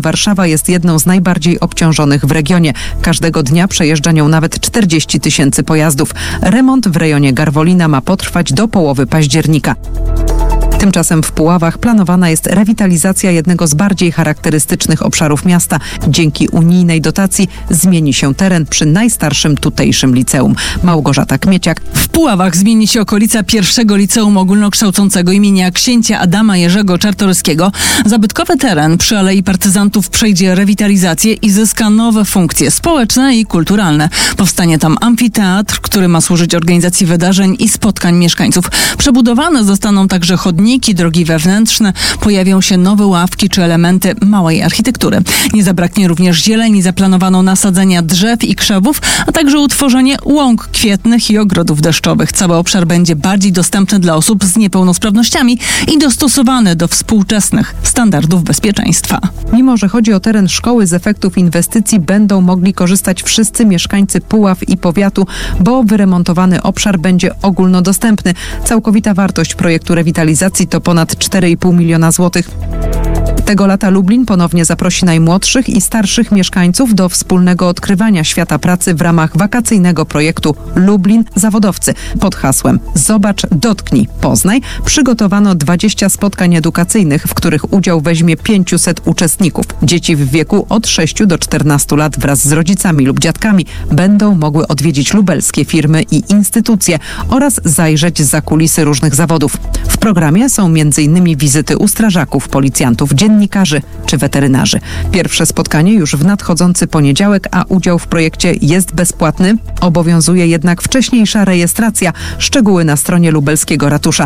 Lublin, Warszawa jest jedną z najbardziej obciążonych w regionie. Każdego dnia przejeżdża nią nawet 40 000 pojazdów. Remont w rejonie Garwolina ma potrwać do połowy października. Tymczasem w Puławach planowana jest rewitalizacja jednego z bardziej charakterystycznych obszarów miasta. Dzięki unijnej dotacji zmieni się teren przy najstarszym tutejszym liceum. Małgorzata Kmieciak. W Puławach zmieni się okolica pierwszego liceum ogólnokształcącego imienia księcia Adama Jerzego Czartoryskiego. Zabytkowy teren przy Alei Partyzantów przejdzie rewitalizację i zyska nowe funkcje społeczne i kulturalne. Powstanie tam amfiteatr, który ma służyć organizacji wydarzeń i spotkań mieszkańców. Przebudowane zostaną także chodniki, drogi wewnętrzne, pojawią się nowe ławki czy elementy małej architektury. Nie zabraknie również zieleni, zaplanowano nasadzenia drzew i krzewów, a także utworzenie łąk kwietnych i ogrodów deszczowych. Cały obszar będzie bardziej dostępny dla osób z niepełnosprawnościami i dostosowany do współczesnych standardów bezpieczeństwa. Mimo że chodzi o teren szkoły, z efektów inwestycji będą mogli korzystać wszyscy mieszkańcy Puław i powiatu, bo wyremontowany obszar będzie ogólnodostępny. Całkowita wartość projektu rewitalizacji to ponad 4,5 miliona złotych. Tego lata Lublin ponownie zaprosi najmłodszych i starszych mieszkańców do wspólnego odkrywania świata pracy w ramach wakacyjnego projektu Lublin Zawodowcy. Pod hasłem Zobacz, dotknij, poznaj przygotowano 20 spotkań edukacyjnych, w których udział weźmie 500 uczestników. Dzieci w wieku od 6 do 14 lat wraz z rodzicami lub dziadkami będą mogły odwiedzić lubelskie firmy i instytucje oraz zajrzeć za kulisy różnych zawodów. W programie są m.in. wizyty u strażaków, policjantów, dziennikarzy czy weterynarzy. Pierwsze spotkanie już w nadchodzący poniedziałek, a udział w projekcie jest bezpłatny. Obowiązuje jednak wcześniejsza rejestracja. Szczegóły na stronie lubelskiego ratusza.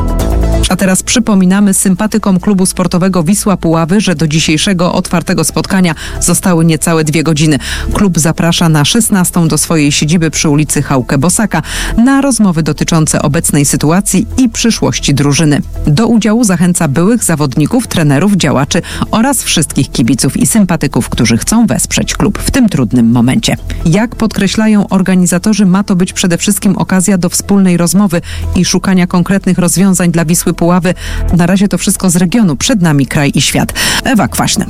A teraz przypominamy sympatykom klubu sportowego Wisła Puławy, że do dzisiejszego otwartego spotkania zostały niecałe 2 godziny. Klub zaprasza na 16 do swojej siedziby przy ulicy Hałkę-Bosaka na rozmowy dotyczące obecnej sytuacji i przyszłości drużyny. Do udziału zachęca byłych zawodników, trenerów, działaczy oraz wszystkich kibiców i sympatyków, którzy chcą wesprzeć klub w tym trudnym momencie. Jak podkreślają organizatorzy, ma to być przede wszystkim okazja do wspólnej rozmowy i szukania konkretnych rozwiązań dla Wisły Puławy. Na razie to wszystko z regionu. Przed nami kraj i świat. Ewa Kwaśna.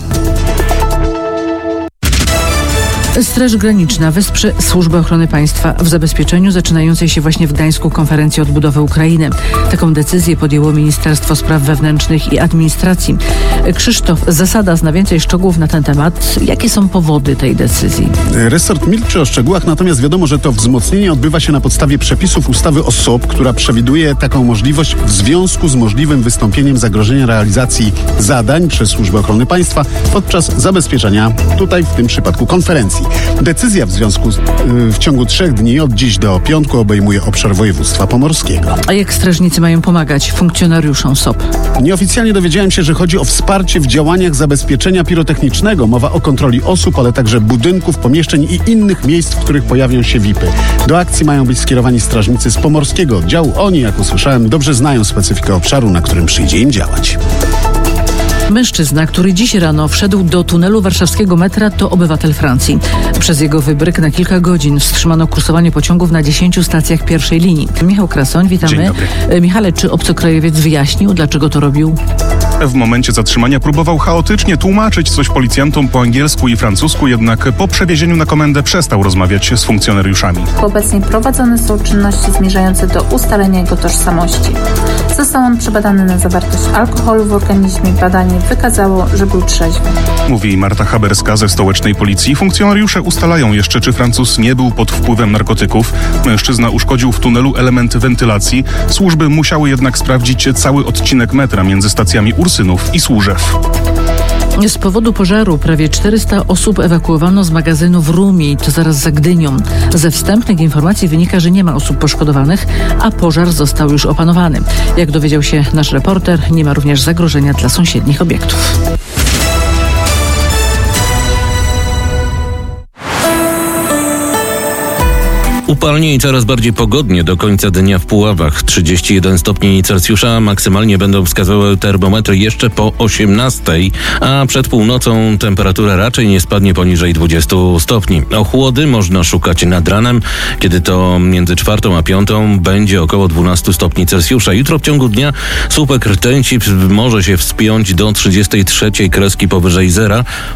Straż Graniczna wesprze Służbę Ochrony Państwa w zabezpieczeniu zaczynającej się właśnie w Gdańsku konferencji odbudowy Ukrainy. Taką decyzję podjęło Ministerstwo Spraw Wewnętrznych i Administracji. Krzysztof Zasada zna więcej szczegółów na ten temat. Jakie są powody tej decyzji? Resort milczy o szczegółach, natomiast wiadomo, że to wzmocnienie odbywa się na podstawie przepisów ustawy o SOP, która przewiduje taką możliwość w związku z możliwym wystąpieniem zagrożenia realizacji zadań przez Służbę Ochrony Państwa podczas zabezpieczenia, tutaj w tym przypadku konferencji. Decyzja w ciągu 3 dni od dziś do piątku obejmuje obszar województwa pomorskiego. A jak strażnicy mają pomagać funkcjonariuszom SOP? Nieoficjalnie dowiedziałem się, że chodzi o wsparcie w działaniach zabezpieczenia pirotechnicznego. Mowa o kontroli osób, ale także budynków, pomieszczeń i innych miejsc, w których pojawią się VIP-y. Do akcji mają być skierowani strażnicy z pomorskiego oddziału. Oni, jak usłyszałem, dobrze znają specyfikę obszaru, na którym przyjdzie im działać. Mężczyzna, który dziś rano wszedł do tunelu warszawskiego metra, to obywatel Francji. Przez jego wybryk na kilka godzin wstrzymano kursowanie pociągów na 10 stacjach pierwszej linii. Michał Krasoń, witamy. Dzień dobry. Michale, czy obcokrajowiec wyjaśnił, dlaczego to robił? W momencie zatrzymania próbował chaotycznie tłumaczyć coś policjantom po angielsku i francusku, jednak po przewiezieniu na komendę przestał rozmawiać z funkcjonariuszami. Obecnie prowadzone są czynności zmierzające do ustalenia jego tożsamości. Został on przebadany na zawartość alkoholu w organizmie. Badanie wykazało, że był trzeźwy. Mówi Marta Haberska ze stołecznej policji. Funkcjonariusze ustalają jeszcze, czy Francuz nie był pod wpływem narkotyków. Mężczyzna uszkodził w tunelu element wentylacji. Służby musiały jednak sprawdzić cały odcinek metra między stacjami Ursynów i Służew. Z powodu pożaru prawie 400 osób ewakuowano z magazynu w Rumi, to zaraz za Gdynią. Ze wstępnych informacji wynika, że nie ma osób poszkodowanych, a pożar został już opanowany. Jak dowiedział się nasz reporter, nie ma również zagrożenia dla sąsiednich obiektów. Upalnie i coraz bardziej pogodnie do końca dnia w Puławach. 31 stopni Celsjusza maksymalnie będą wskazywały termometry jeszcze po 18, a przed północą temperatura raczej nie spadnie poniżej 20 stopni. Ochłody można szukać nad ranem, kiedy to między 4 a 5 będzie około 12 stopni Celsjusza. Jutro w ciągu dnia słupek rtęci może się wspiąć do 33 kreski powyżej zera.